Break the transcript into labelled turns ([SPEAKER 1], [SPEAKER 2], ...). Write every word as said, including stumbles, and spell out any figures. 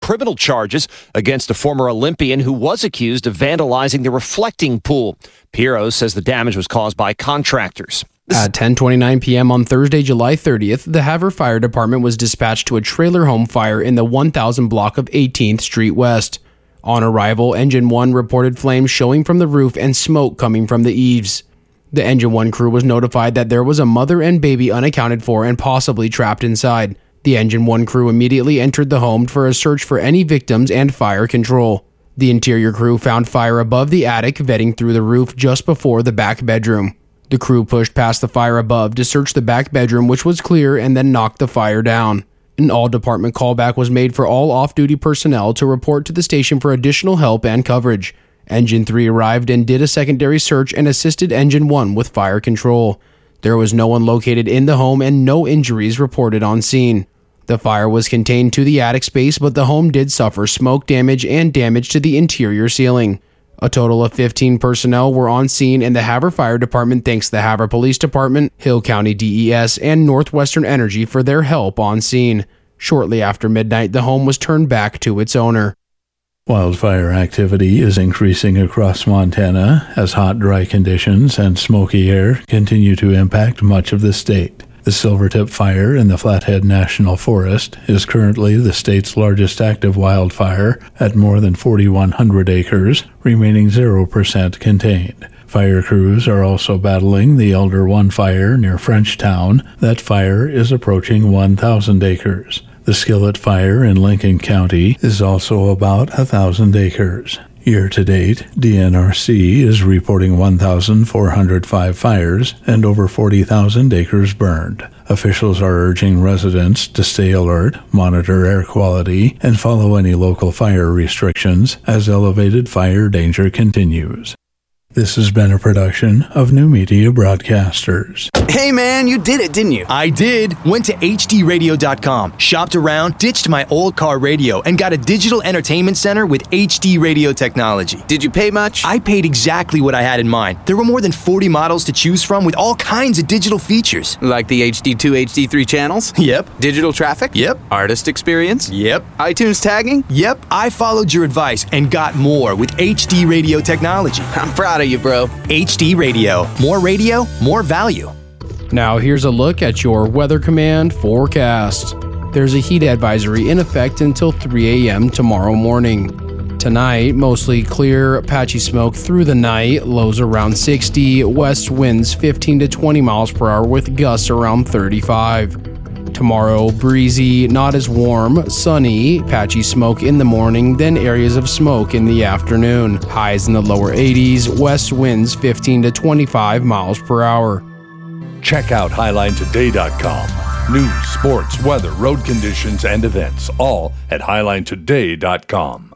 [SPEAKER 1] criminal charges against a former Olympian who was accused of vandalizing the reflecting pool. Piero says the damage was caused by contractors.
[SPEAKER 2] At ten twenty-nine p.m. on Thursday, July thirtieth, the Havre Fire Department was dispatched to a trailer home fire in the one thousand block of eighteenth Street West. On arrival, Engine one reported flames showing from the roof and smoke coming from the eaves. The Engine one crew was notified that there was a mother and baby unaccounted for and possibly trapped inside. The Engine one crew immediately entered the home for a search for any victims and fire control. The interior crew found fire above the attic, vetting through the roof just before the back bedroom. The crew pushed past the fire above to search the back bedroom, which was clear, and then knocked the fire down. An all-department callback was made for all off-duty personnel to report to the station for additional help and coverage. Engine three arrived and did a secondary search and assisted Engine one with fire control. There was no one located in the home and no injuries reported on scene. The fire was contained to the attic space, but the home did suffer smoke damage and damage to the interior ceiling. A total of fifteen personnel were on scene, and the Havre Fire Department thanks the Havre Police Department, Hill County D E S, and Northwestern Energy for their help on scene. Shortly after midnight, the home was turned back to its owner.
[SPEAKER 3] Wildfire activity is increasing across Montana as hot, dry conditions and smoky air continue to impact much of the state. The Silvertip Fire in the Flathead National Forest is currently the state's largest active wildfire at more than forty-one hundred acres, remaining zero percent contained. Fire crews are also battling the Elder one fire near Frenchtown. That fire is approaching one thousand acres. The Skillet Fire in Lincoln County is also about one thousand acres. Year-to-date, D N R C is reporting one thousand four hundred five fires and over forty thousand acres burned. Officials are urging residents to stay alert, monitor air quality, and follow any local fire restrictions as elevated fire danger continues. This has been a production of New Media Broadcasters.
[SPEAKER 4] Hey man, you did it, didn't you?
[SPEAKER 5] I did. Went to H D radio dot com, shopped around, ditched my old car radio, and got a digital entertainment center with H D radio technology.
[SPEAKER 4] Did you pay much?
[SPEAKER 5] I paid exactly what I had in mind. There were more than forty models to choose from with all kinds of digital features.
[SPEAKER 4] Like the H D two, H D three channels?
[SPEAKER 5] Yep.
[SPEAKER 4] Digital traffic?
[SPEAKER 5] Yep.
[SPEAKER 4] Artist experience?
[SPEAKER 5] Yep.
[SPEAKER 4] iTunes tagging?
[SPEAKER 5] Yep. I followed your advice and got more with H D radio technology.
[SPEAKER 4] I'm proud of you, bro.
[SPEAKER 5] H D Radio. More radio, more value.
[SPEAKER 2] Now here's a look at your Weather Command forecast. There's a heat advisory in effect until three a.m. tomorrow morning. Tonight, mostly clear, patchy smoke through the night, lows around sixty, west winds fifteen to twenty miles per hour with gusts around thirty-five. Tomorrow, breezy, not as warm, sunny, patchy smoke in the morning, then areas of smoke in the afternoon. Highs in the lower eighties, west winds fifteen to twenty-five miles per hour.
[SPEAKER 6] Check out Highline Today dot com. News, sports, weather, road conditions, and events, all at Highline Today dot com.